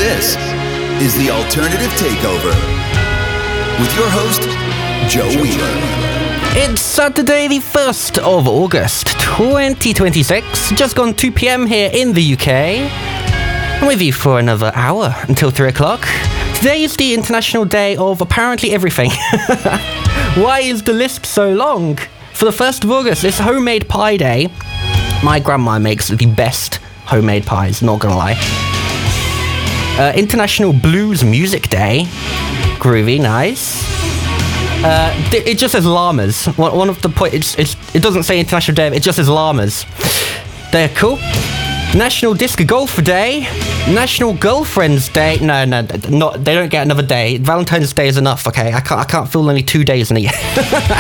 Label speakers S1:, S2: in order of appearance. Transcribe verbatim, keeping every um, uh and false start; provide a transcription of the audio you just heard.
S1: This is the Alternative Takeover with your host, Joe Wheeler.
S2: It's Saturday the first of August twenty twenty-six, just gone two p.m. here in the U K. I'm with you for another hour until three o'clock. Today is the International Day of apparently everything. Why is the list so long? For the first of August, it's Homemade Pie Day. My grandma makes the best homemade pies, not gonna lie. Uh, International Blues Music Day. Groovy, nice. Uh, it just says llamas. One, one of the point, it's, it's, it doesn't say International Day, it just says llamas. They're cool. National Disc Golf Day. National Girlfriend's Day. No, no, not. They don't get another day. Valentine's Day is enough. Okay, I can't. I can't fill only two days in a year.